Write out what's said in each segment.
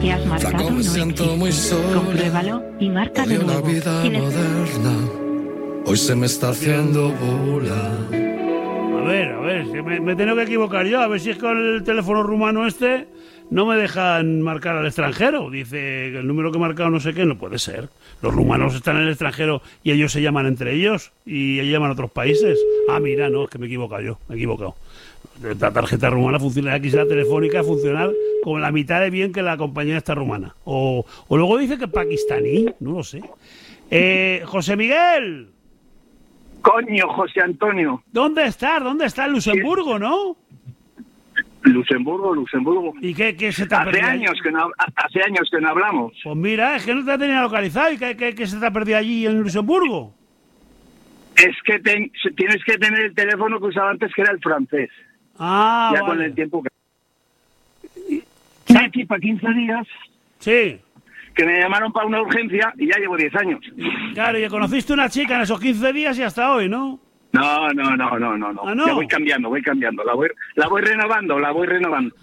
que has marcado Flaco, no me siento existe. muy solo. Compruébalo y marca de Odio la nuevo. vida moderna. Hoy se me está haciendo bola. A ver, si me he tenido que equivocar yo. A ver si es con el teléfono rumano este no me dejan marcar al extranjero. Dice que el número que he marcado no sé qué, no puede ser. Los rumanos están en el extranjero y ellos se llaman entre ellos y ellos llaman a otros países. Ah, mira, no, es que me he equivocado. La tarjeta rumana funciona, aquí la telefónica a funcionar con la mitad de bien que la compañía esta rumana. O luego dice que pakistaní, no lo sé. José Miguel. Coño, José Antonio. ¿Dónde estás? ¿Dónde está? En Luxemburgo, ¿no? Luxemburgo. ¿Y qué se te ha perdido? Hace años que no hablamos. Pues mira, es que no te tenía localizado. ¿Y qué se te ha perdido allí en Luxemburgo? Es que tienes que tener el teléfono que usaba antes, que era el francés. Ah, ya vale. con el tiempo que... Estoy aquí para 15 días. Sí. Que me llamaron para una urgencia y ya llevo 10 años. Claro, y conociste una chica en esos 15 días y hasta hoy, ¿no? No. ¿Ah, no? Ya voy cambiando. La voy renovando. voy renovando.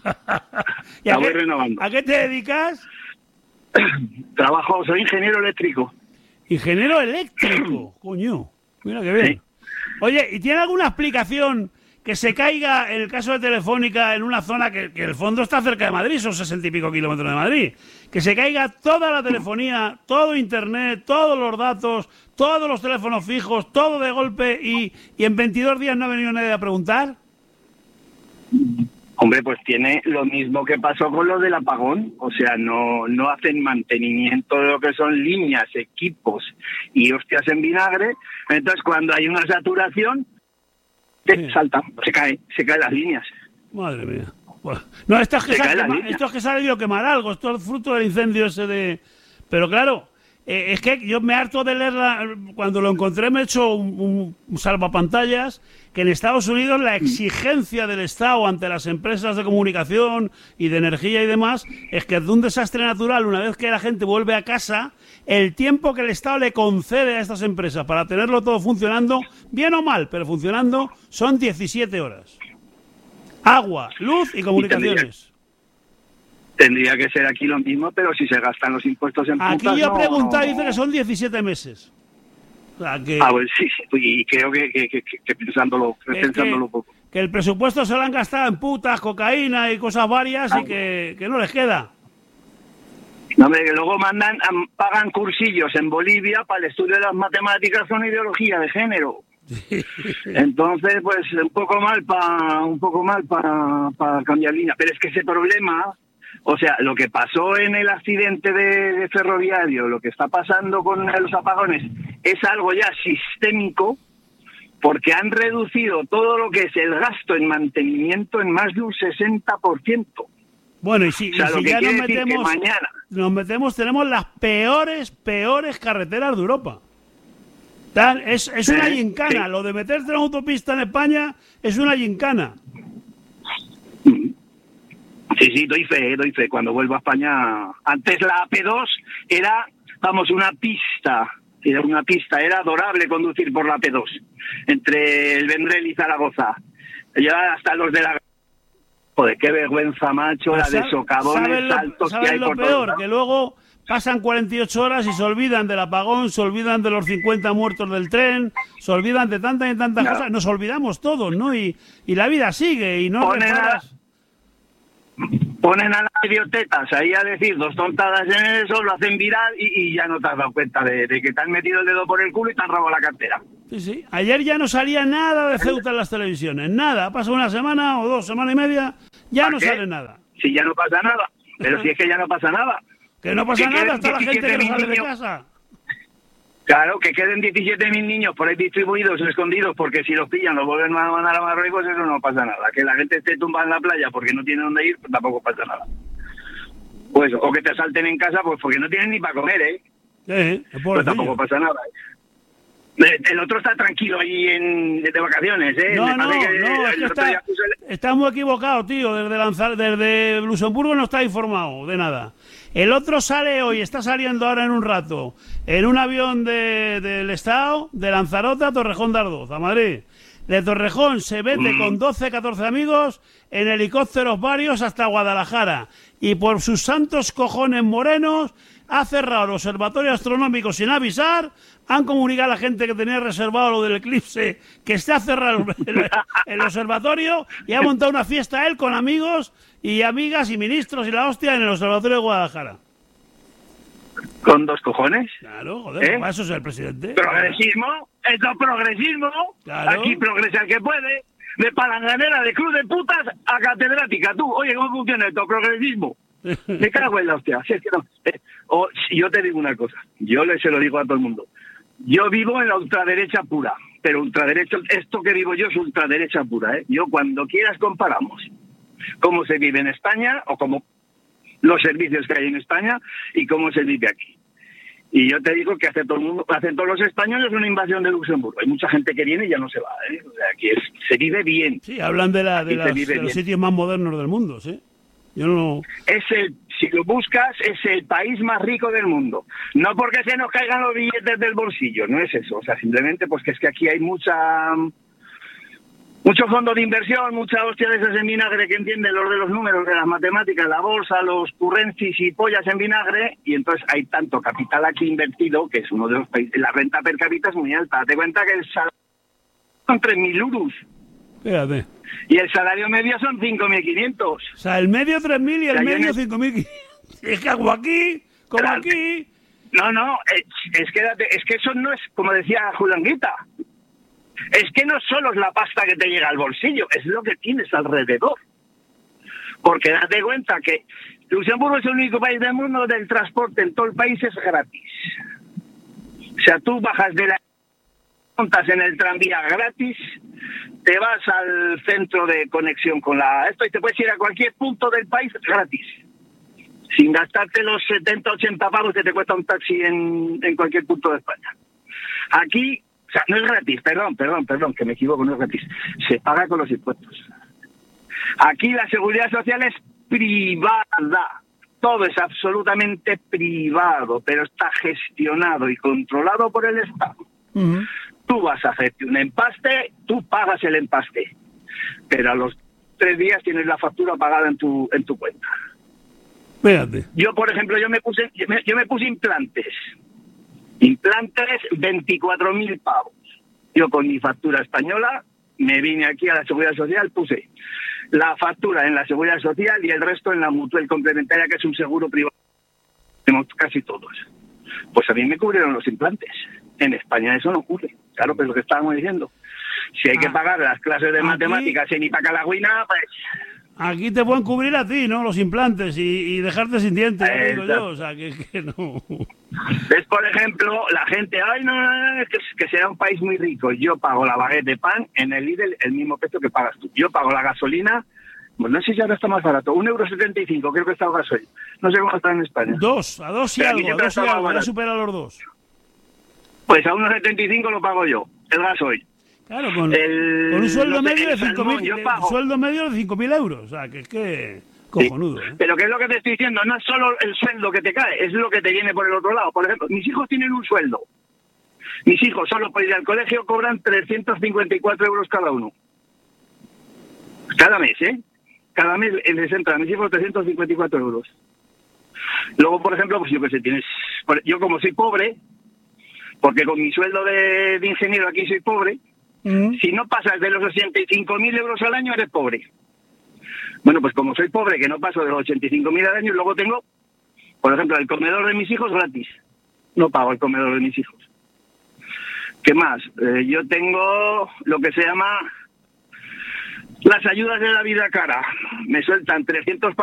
¿A qué te dedicas? Soy ingeniero eléctrico. ¿Ingeniero eléctrico? Coño, mira qué bien. Sí. Oye, ¿y tiene alguna explicación que se caiga, en el caso de Telefónica, en una zona que el fondo está cerca de Madrid, son 60 y pico kilómetros de Madrid, que se caiga toda la telefonía, todo internet, todos los datos, todos los teléfonos fijos, todo de golpe y en 22 días no ha venido nadie a preguntar? Hombre, pues tiene lo mismo que pasó con lo del apagón, o sea, no hacen mantenimiento de lo que son líneas, equipos y hostias en vinagre, entonces cuando hay una saturación, salta, se caen las líneas. Madre mía. Bueno, no, esto es que se ha debido quemar algo, esto es fruto del incendio ese de... Pero claro, es que yo me harto de leerla, cuando lo encontré me he hecho un salvapantallas, que en Estados Unidos la exigencia del Estado ante las empresas de comunicación y de energía y demás es que de un desastre natural, una vez que la gente vuelve a casa, el tiempo que el Estado le concede a estas empresas para tenerlo todo funcionando, bien o mal, pero funcionando, son 17 horas. Agua, luz y comunicaciones. Tendría que ser aquí lo mismo, pero si se gastan los impuestos en putas... Aquí yo he preguntado y dice que son 17 meses. O sea, que... Ah, pues sí, y creo que pensándolo poco. Que el presupuesto se lo han gastado en putas, cocaína y cosas varias y que no les queda. No, hombre, que luego pagan cursillos en Bolivia para el estudio de las matemáticas con ideología de género. Entonces, pues un poco mal para cambiar línea. Pero es que ese problema... O sea, lo que pasó en el accidente de ferroviario, lo que está pasando con los apagones, es algo ya sistémico, porque han reducido todo lo que es el gasto en mantenimiento en más de un 60%. Bueno, y si ya nos metemos, tenemos las peores carreteras de Europa. Es una gincana, sí. Lo de meterte en una autopista en España es una gincana. Sí, doy fe. Cuando vuelvo a España, antes la AP2 era, una pista. Era adorable conducir por la AP2, entre el Vendrell y Zaragoza. Ya hasta los de la... Joder, qué vergüenza, macho, la de socavones, saltos que hay por todo. Peor, que luego pasan 48 horas y se olvidan del apagón, se olvidan de los 50 muertos del tren, se olvidan de tantas y tantas cosas. Nos olvidamos todos, ¿no? Y la vida sigue y no reparas... Ponen a las idiotetas ahí a decir dos tontadas en eso, lo hacen viral y ya no te has dado cuenta de que te han metido el dedo por el culo y te han robado la cartera. Sí. Ayer ya no salía nada de Ceuta en las televisiones, nada. Ha pasado una semana o 2 semanas y media, ya no sale nada. Si ya no pasa nada, pero si es que ya no pasa nada. Que no pasa nada, está la gente que no sale de casa. Claro, que queden 17.000 niños por ahí distribuidos, escondidos, porque si los pillan, los vuelven a mandar a Marruecos, eso no pasa nada. Que la gente esté tumbada en la playa porque no tiene dónde ir, pues tampoco pasa nada. Pues, o que te asalten en casa, pues porque no tienen ni para comer, pues tampoco pasa nada. El otro está tranquilo ahí de vacaciones, está muy equivocado, tío. Desde Luxemburgo no está informado de nada. El otro sale hoy, está saliendo ahora en un rato, en un avión del Estado, de Lanzarote a Torrejón de Ardoz, a Madrid. de Torrejón se vete con 12, 14 amigos en helicópteros varios hasta Guadalajara. Y por sus santos cojones morenos ha cerrado el observatorio astronómico sin avisar. Han comunicado a la gente que tenía reservado lo del eclipse que se ha cerrado el observatorio y ha montado una fiesta él con amigos y amigas y ministros y la hostia en el observatorio de Guadalajara. ¿Con 2 cojones? Claro, joder, ¿para eso es el presidente? ¿Progresismo? ¿Esto es progresismo? Claro. Aquí progresa el que puede. De palanganera, de cruz de putas a catedrática. Tú, oye, ¿cómo funciona esto? Progresismo. Me cago en la hostia. Si es que no. Yo te digo una cosa. Se lo digo a todo el mundo. Yo vivo en la ultraderecha pura. Pero ultraderecha, esto que vivo yo es ultraderecha pura. Yo, cuando quieras, comparamos cómo se vive en España o cómo los servicios que hay en España y cómo se vive aquí. Y yo te digo que hace todo el mundo, hacen todos los españoles una invasión de Luxemburgo. Hay mucha gente que viene y ya no se va. O sea, aquí se vive bien. Sí, hablan de los sitios más modernos del mundo, ¿sí? Yo no... Si lo buscas, es el país más rico del mundo. No porque se nos caigan los billetes del bolsillo, no es eso. O sea, simplemente pues que es que aquí hay mucho fondo de inversión, mucha hostia de esas en vinagre que entienden los de los números, de las matemáticas, la bolsa, los currencies y pollas en vinagre, y entonces hay tanto capital aquí invertido, que es uno de los países, la renta per cápita es muy alta. Date cuenta que el salario son 3.000 euros. Fíjate. Y el salario medio son 5.500. O sea, el medio 3.000 y el medio 5.500. Es que hago aquí, como claro, aquí. No, es que eso no es, como decía Julanguita, es que no solo es la pasta que te llega al bolsillo, es lo que tienes alrededor. Porque date cuenta que Luxemburgo es el único país del mundo donde el transporte en todo el país es gratis. O sea, tú bajas de la... montas en el tranvía gratis, te vas al centro de conexión con esto y te puedes ir a cualquier punto del país gratis, sin gastarte los 70, 80 pavos que te cuesta un taxi en cualquier punto de España. Aquí, o sea, no es gratis, perdón, que me equivoco, no es gratis, se paga con los impuestos. Aquí la seguridad social es privada, todo es absolutamente privado, pero está gestionado y controlado por el Estado. Uh-huh. Tú vas a hacerte un empaste, tú pagas el empaste, pero a los 3 días tienes la factura pagada en tu cuenta. Fíjate. Yo, por ejemplo, yo me puse implantes 24.000 pavos. Yo con mi factura española me vine aquí a la Seguridad Social, puse la factura en la Seguridad Social y el resto en la Mutual Complementaria, que es un seguro privado. Tenemos casi todos. Pues a mí me cubrieron los implantes. En España eso no ocurre. Claro, pero lo que estábamos diciendo. Si hay que pagar las clases de matemáticas en Ipacalagüina, pues... Aquí te pueden cubrir a ti, ¿no? Los implantes y dejarte sin dientes, digo yo. O sea, que no... ¿Ves, por ejemplo, la gente, que será un país muy rico? Yo pago la baguette de pan en el Lidl el mismo precio que pagas tú. Yo pago la gasolina, pues no sé si ahora está más barato, 1,75 €, creo que está el gasoil. No sé cómo está en España. A 2 y algo, ya supera los 2. Pues a 1,75 lo pago yo, el gasoil. Claro, con un sueldo medio de 5.000 euros. O sea, que es que... cojonudo, ¿eh? Pero ¿qué es lo que te estoy diciendo? No es solo el sueldo que te cae, es lo que te viene por el otro lado. Por ejemplo, mis hijos tienen un sueldo. Mis hijos, solo por ir al colegio, cobran 354 € cada uno. Cada mes, ¿eh? Cada mes les entra a mis hijos 354 €. Luego, por ejemplo, pues yo qué sé, yo como soy pobre, porque con mi sueldo de ingeniero aquí soy pobre, si no pasas de los 85.000 € al año, eres pobre. Bueno, pues como soy pobre, que no paso de los 85.000 al año, luego tengo, por ejemplo, el comedor de mis hijos gratis. No pago el comedor de mis hijos. ¿Qué más? Yo tengo lo que se llama las ayudas de la vida cara. Me sueltan 300 pavos